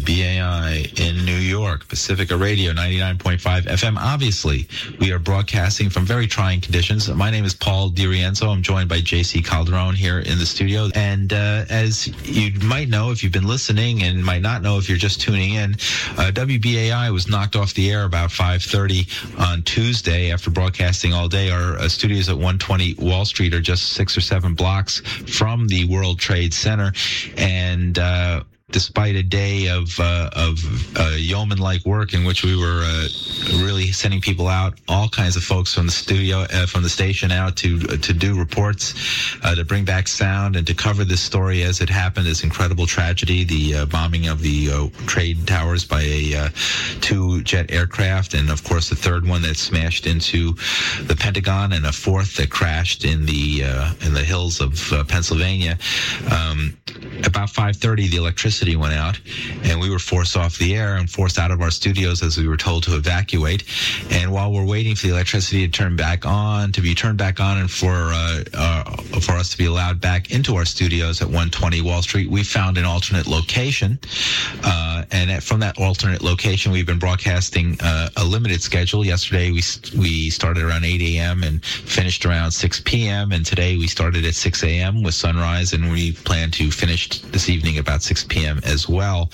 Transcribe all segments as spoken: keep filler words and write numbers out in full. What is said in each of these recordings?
B A I in New York, Pacifica Radio ninety-nine point five F M. Obviously, we are broadcasting from very trying conditions. My name is Paul DiRienzo. I'm joined by J C Calderon here in the studio. And uh, as you might know if you've been listening, and might not know if you're just tuning in, uh, W B A I was knocked off the air about five thirty on Tuesday after broadcasting all day. Our uh, studios at one twenty Wall Street are just six or seven blocks from the World Trade Center. And uh, despite a day of uh, of uh, yeoman-like work in which we were uh, really sending people out, all kinds of folks from the studio, uh, from the station out to uh, to do reports, uh, to bring back sound and to cover this story as it happened, this incredible tragedy, the uh, bombing of the uh, trade towers by a uh, two jet aircraft, and of course the third one that smashed into the Pentagon, and a fourth that crashed in the uh, in the hills of uh, Pennsylvania. Um, about five thirty, the electricity went out, and we were forced off the air and forced out of our studios as we were told to evacuate. And while we're waiting for the electricity to turn back on, to be turned back on, and for uh, uh, for us to be allowed back into our studios at one twenty Wall Street, we found an alternate location. Uh, and from that alternate location, we've been broadcasting uh, a limited schedule. Yesterday, we we started around eight a.m. and finished around six p.m. And today, we started at six a.m. with sunrise, and we plan to finish this evening about six p.m. as well.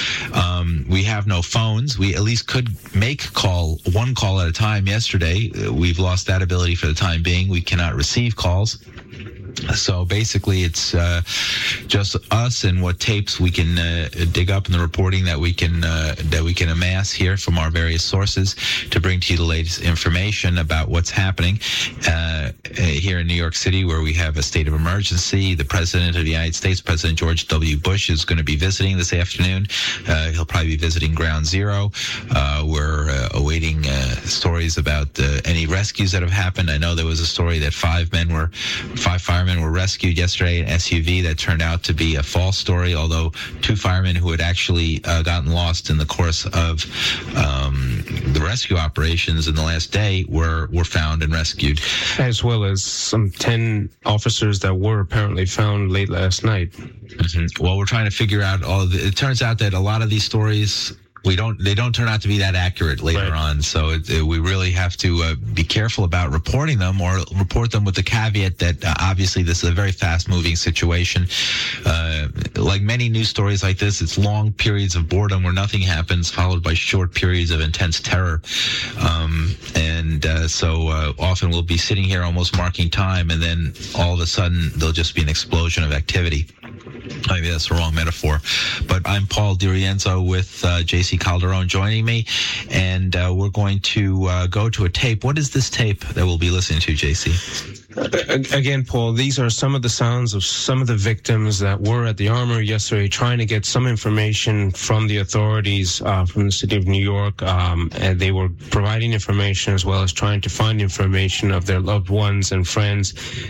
Um, we have no phones. We at least could make call one call at a time yesterday. We've lost that ability for the time being. We cannot receive calls. So basically, it's uh, just us and what tapes we can uh, dig up in the reporting that we can uh, that we can amass here from our various sources to bring to you the latest information about what's happening uh, here in New York City, where we have a state of emergency. The President of the United States, President George W. Bush, is going to be visiting this afternoon. Uh, he'll probably be visiting Ground Zero. Uh, we're uh, awaiting uh, stories about uh, any rescues that have happened. I know there was a story that five men were, five firemen were rescued yesterday in an S U V. That turned out to be a false story, although two firemen who had actually uh, gotten lost in the course of um, the rescue operations in the last day were, were found and rescued. As well as some ten officers that were apparently found late last night. Mm-hmm. Well, we're trying to figure out all of the, it turns out that a lot of these stories, We don't. They don't turn out to be that accurate later right. on. So it, it, we really have to uh, be careful about reporting them, or report them with the caveat that uh, obviously this is a very fast-moving situation. Uh, like many news stories like this, it's long periods of boredom where nothing happens, followed by short periods of intense terror. Um, and uh, so uh, often we'll be sitting here almost marking time, and then all of a sudden there'll just be an explosion of activity. Maybe that's the wrong metaphor, but I'm Paul DiRienzo with uh, J C Calderon joining me, and uh, we're going to uh, go to a tape. What is this tape that we'll be listening to, J C? Again, Paul, these are some of the sounds of some of the victims that were at the Armory yesterday trying to get some information from the authorities uh, from the city of New York, um, and they were providing information as well as trying to find information of their loved ones and friends.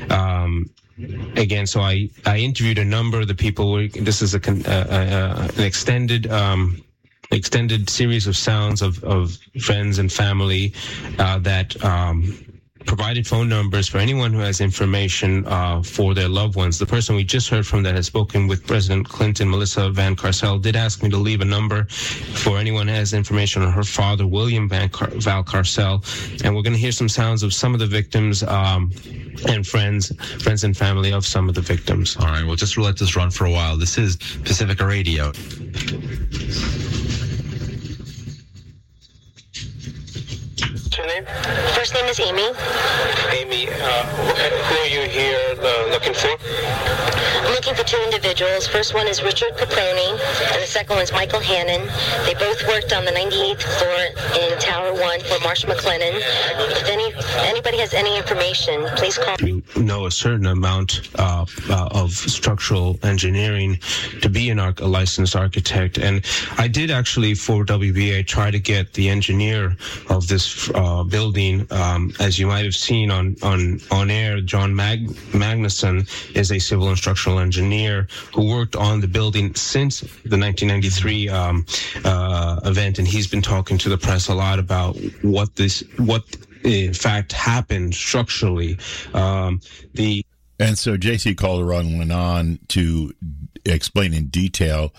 Um, Again, so I, I interviewed a number of the people. This is a, uh, uh, an extended um, extended series of sounds of, of friends and family uh, that um, provided phone numbers for anyone who has information uh, for their loved ones. The person we just heard from that has spoken with President Clinton, Melissa Van Carcel, did ask me to leave a number for anyone who has information on her father, William Van Car- Val Carcel. And we're going to hear some sounds of some of the victims um, and friends, friends and family of some of the victims. All right, we'll just let this run for a while. This is Pacifica Radio. What's your name? First name is Amy. Amy, uh, who are you here uh, looking for? I'm looking for two individuals. First one is Richard Caproni, and the second one is Michael Hannon. They both worked on the ninety-eighth floor in Tower One for Marsh McLennan. If any anybody has any information, please call. You know a certain amount uh, uh, of structural engineering to be an arch- a licensed architect, and I did actually for W B A try to get the engineer of this uh, building. Um, as you might have seen on on on air, John Mag- Magnuson is a civil and structural engineer who worked on the building since the nineteen ninety-three um, uh, event, and he's been talking to the press a lot about what this what in fact happened structurally. Um, the and so J C Calderon went on to explain in detail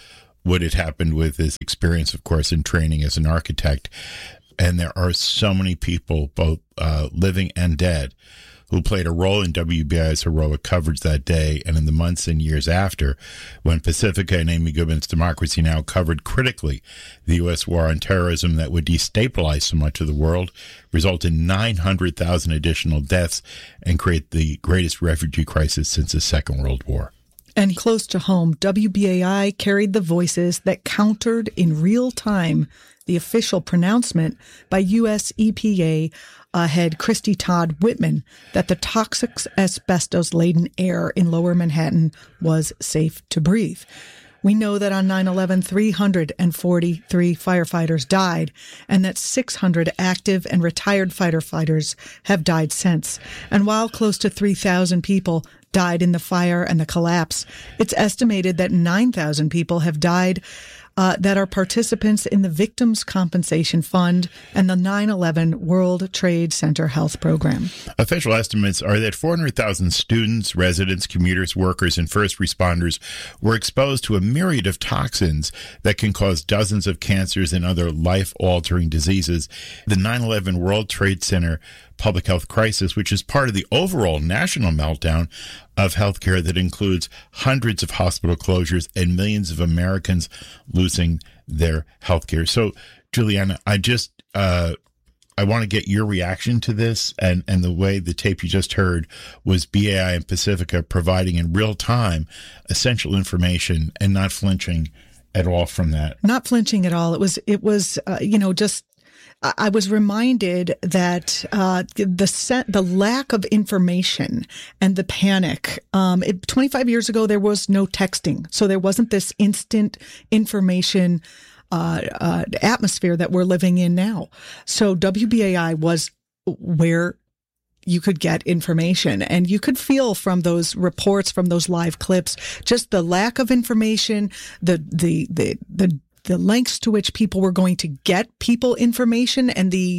what had happened with his experience, of course, in training as an architect. And there are so many people, both uh, living and dead, who played a role in W B I's heroic coverage that day and in the months and years after, when Pacifica and Amy Goodman's Democracy Now! Covered critically the U S war on terrorism that would destabilize so much of the world, result in nine hundred thousand additional deaths, and create the greatest refugee crisis since the Second World War. And close to home, W B A I carried the voices that countered in real time the official pronouncement by U S E P A uh, head Christy Todd Whitman that the toxic asbestos-laden air in lower Manhattan was safe to breathe. We know that on nine eleven, three hundred forty-three firefighters died, and that six hundred active and retired firefighters have died since. And while close to three thousand people died in the fire and the collapse, it's estimated that nine thousand people have died Uh, that are participants in the Victims' Compensation Fund and the nine eleven World Trade Center Health Program. Official estimates are that four hundred thousand students, residents, commuters, workers, and first responders were exposed to a myriad of toxins that can cause dozens of cancers and other life-altering diseases. The nine eleven World Trade Center public health crisis, which is part of the overall national meltdown of healthcare that includes hundreds of hospital closures and millions of Americans losing their healthcare. So, Juliana, I just uh, I want to get your reaction to this, and, and the way the tape you just heard was B A I and Pacifica providing in real time essential information and not flinching at all from that. Not flinching at all. It was, it was, uh, you know, just. I was reminded that uh, the set, the lack of information and the panic. Um, it, twenty-five years ago, there was no texting, so there wasn't this instant information uh, uh, atmosphere that we're living in now. So W B A I was where you could get information, and you could feel from those reports, from those live clips, just the lack of information, the the the the. the lengths to which people were going to get people information, and the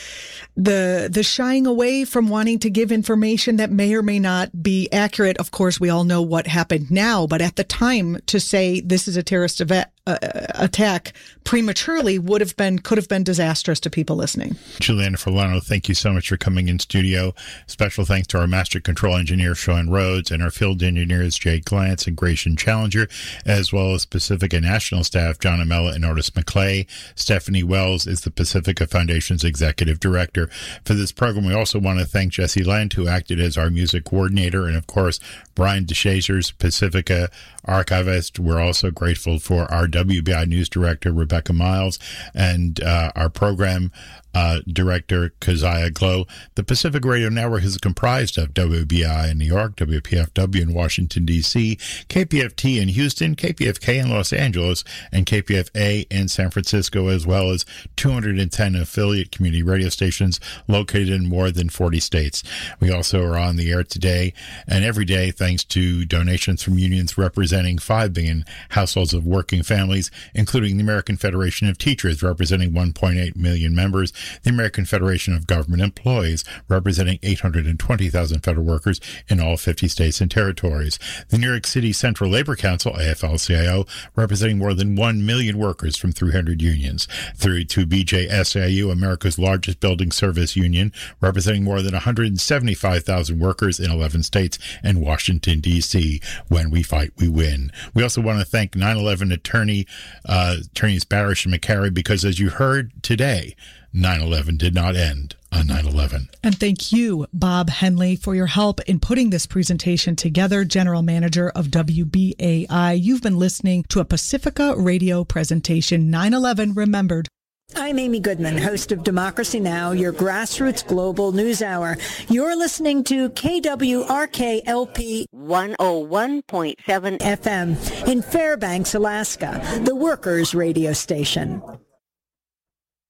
the the shying away from wanting to give information that may or may not be accurate. Of course, we all know what happened now, but at the time, to say this is a terrorist event, uh, attack prematurely would have been could have been disastrous to people listening. Juliana Furlano, thank you so much for coming in studio. Special thanks to our master control engineer, Sean Rhodes, and our field engineers, Jay Glantz and Grayson Challenger, as well as Pacifica National Staff, John Amella and Otis McClay. Stephanie Wells is the Pacifica Foundation's executive director. For this program, we also want to thank Jesse Lent, who acted as our music coordinator, and of course, Brian DeShazers, Pacifica archivist. We're also grateful for our W B I News Director, Rebecca Miles, and uh, our program uh, Director, Keziah Glow. The Pacific Radio Network is comprised of W B I in New York, W P F W in Washington, D C, K P F T in Houston, K P F K in Los Angeles, and K P F A in San Francisco, as well as two hundred ten affiliate community radio stations located in more than forty states. We also are on the air today and every day thanks to donations from unions representing five billion households of working families, including the American Federation of Teachers, representing one point eight million members, the American Federation of Government Employees, representing eight hundred twenty thousand federal workers in all fifty states and territories, the New York City Central Labor Council, A F L C I O, representing more than one million workers from three hundred unions, thirty-two B J S A I U, America's largest building service union, representing more than one hundred seventy-five thousand workers in eleven states and Washington, D C. When we fight, we win. We also want to thank nine eleven attorney, uh, attorneys Barish and McCary, because as you heard today, nine eleven did not end on nine eleven. And thank you, Bob Henley, for your help in putting this presentation together, General Manager of W B A I. You've been listening to a Pacifica Radio presentation, nine eleven Remembered. I'm Amy Goodman, host of Democracy Now!, your grassroots global news hour. You're listening to K W R K L P one oh one point seven F M in Fairbanks, Alaska, the workers' radio station.